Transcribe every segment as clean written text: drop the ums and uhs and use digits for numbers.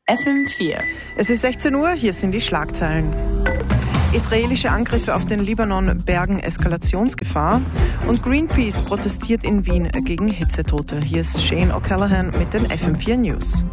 FM4. Es ist 16 Uhr, hier sind die Schlagzeilen. Israelische Angriffe auf den Libanon bergen Eskalationsgefahr und Greenpeace protestiert in Wien gegen Hitzetote. Hier ist Shane O'Callaghan mit den FM4 News.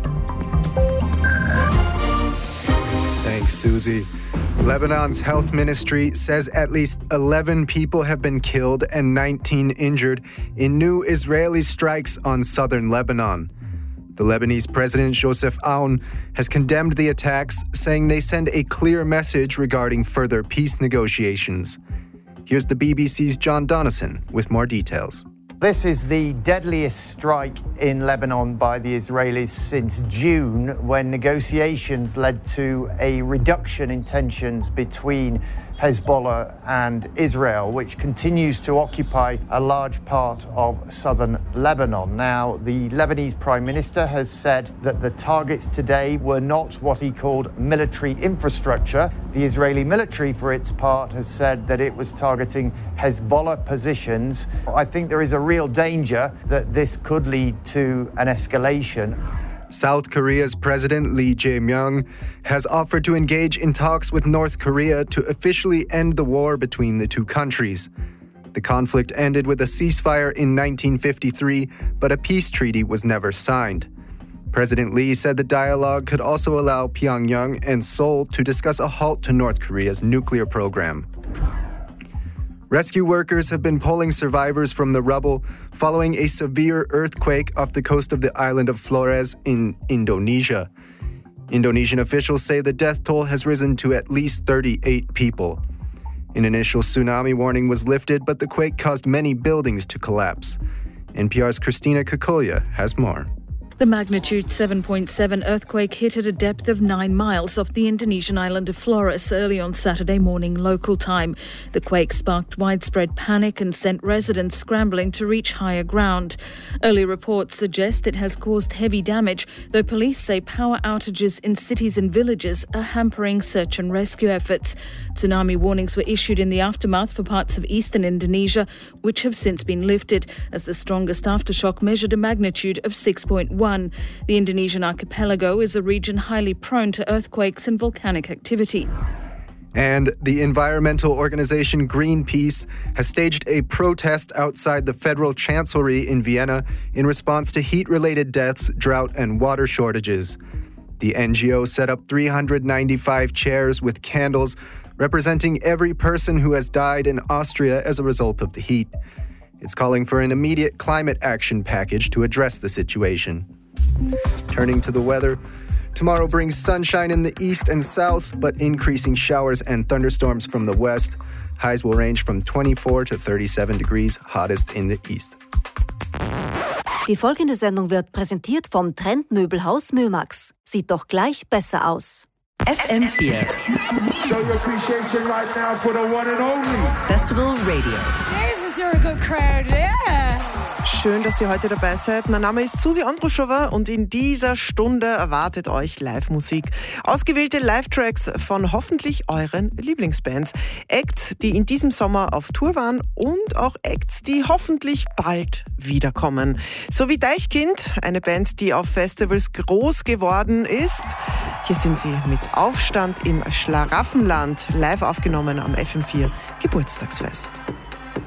Thanks, Susie. Lebanon's health ministry says at least 11 people have been killed and 19 injured in new Israeli strikes on southern Lebanon. The Lebanese President Joseph Aoun has condemned the attacks, saying they send a clear message regarding further peace negotiations. Here's the BBC's John Donnison with more details. This is the deadliest strike in Lebanon by the Israelis since June, when negotiations led to a reduction in tensions between Hezbollah and Israel, which continues to occupy a large part of southern Lebanon. Now, the Lebanese Prime Minister has said that the targets today were not what he called military infrastructure. The Israeli military, for its part, has said that it was targeting Hezbollah positions. I think there is a real danger that this could lead to an escalation. South Korea's President Lee Jae-myung has offered to engage in talks with North Korea to officially end the war between the two countries. The conflict ended with a ceasefire in 1953, but a peace treaty was never signed. President Lee said the dialogue could also allow Pyongyang and Seoul to discuss a halt to North Korea's nuclear program. Rescue workers have been pulling survivors from the rubble following a severe earthquake off the coast of the island of Flores in Indonesia. Indonesian officials say the death toll has risen to at least 38 people. An initial tsunami warning was lifted, but the quake caused many buildings to collapse. NPR's Christina Kokolia has more. The magnitude 7.7 earthquake hit at a depth of 9 miles off the Indonesian island of Flores early on Saturday morning local time. The quake sparked widespread panic and sent residents scrambling to reach higher ground. Early reports suggest it has caused heavy damage, though police say power outages in cities and villages are hampering search and rescue efforts. Tsunami warnings were issued in the aftermath for parts of eastern Indonesia, which have since been lifted, as the strongest aftershock measured a magnitude of 6.1. The Indonesian archipelago is a region highly prone to earthquakes and volcanic activity. And the environmental organization Greenpeace has staged a protest outside the Federal Chancellery in Vienna in response to heat-related deaths, drought, and water shortages. The NGO set up 395 chairs with candles representing every person who has died in Austria as a result of the heat. It's calling for an immediate climate action package to address the situation. Turning to the weather, tomorrow brings sunshine in the east and south, but increasing showers and thunderstorms from the west. Highs will range from 24 to 37 degrees, hottest in the east. Die folgende Sendung wird präsentiert vom Trendmöbelhaus Mömax. Sieht doch gleich besser aus. FM4. Show your appreciation right now for the one and only Festival Radio. Jesus, you're a good crowd, yeah. Schön, dass ihr heute dabei seid. Mein Name ist Susi Andruschova und in dieser Stunde erwartet euch Live-Musik. Ausgewählte Live-Tracks von hoffentlich euren Lieblingsbands. Acts, die in diesem Sommer auf Tour waren und auch Acts, die hoffentlich bald wiederkommen. So wie Deichkind, eine Band, die auf Festivals groß geworden ist. Hier sind sie mit Aufstand im Schlaraffenland, live aufgenommen am FM4 Geburtstagsfest.